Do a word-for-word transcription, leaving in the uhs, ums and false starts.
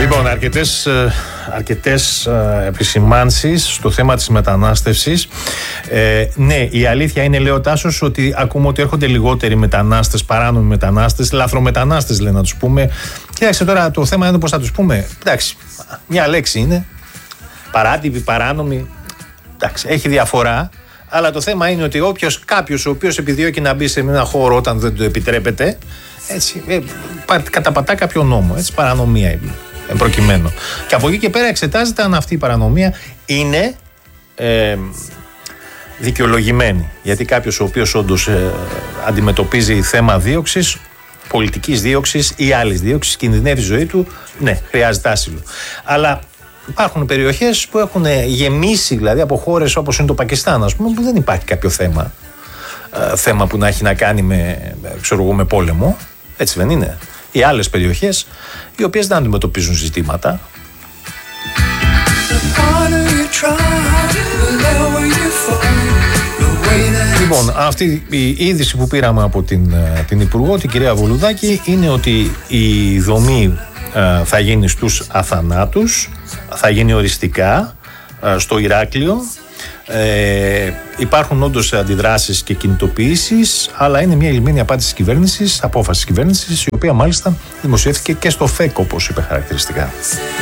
Λοιπόν, αρκετές, αρκετές επισημάνσεις στο θέμα της μετανάστευσης. Ε, ναι, η αλήθεια είναι, λέει ο Τάσος, ότι ακούμε ότι έρχονται λιγότεροι μετανάστες, παράνομοι μετανάστες, λαθρομετανάστες, λέει να τους πούμε. Κοίταξε τώρα, το θέμα είναι πώς θα τους πούμε. Εντάξει, μια λέξη είναι. Παράτυπη, παράνομη. Εντάξει, έχει διαφορά. Αλλά το θέμα είναι ότι όποιος, κάποιος ο οποίος επιδιώκει να μπει σε ένα χώρο όταν δεν το επιτρέπεται, έτσι, ε, καταπατά κάποιο νόμο. Έτσι, παρανομία είναι. Προκειμένου. Και από εκεί και πέρα εξετάζεται αν αυτή η παρανομία είναι ε, δικαιολογημένη. Γιατί κάποιος ο οποίος όντως ε, αντιμετωπίζει θέμα δίωξης, πολιτικής δίωξης ή άλλης δίωξης, κινδυνεύει η ζωή του, ναι, χρειάζεται άσυλο. Αλλά υπάρχουν περιοχές που έχουν γεμίσει, δηλαδή από χώρες όπως είναι το Πακιστάν, ας πούμε, που δεν υπάρχει κάποιο θέμα, ε, θέμα που να έχει να κάνει με, ξέρω εγώ, με πόλεμο. Έτσι δεν είναι? Οι άλλες περιοχές, οι οποίες δεν αντιμετωπίζουν ζητήματα. Λοιπόν, αυτή η είδηση που πήραμε από την, την Υπουργό, την κυρία Βουλουδάκη, είναι ότι η δομή ε, θα γίνει στους αθανάτους, θα γίνει οριστικά ε, στο Ηράκλειο. Ε, υπάρχουν όντως αντιδράσεις και κινητοποιήσεις, αλλά είναι μια ηλυμένη απάντηση της κυβέρνησης, απόφαση της κυβέρνησης, η οποία μάλιστα δημοσιεύθηκε και στο ΦΕΚ, όπως είπε χαρακτηριστικά.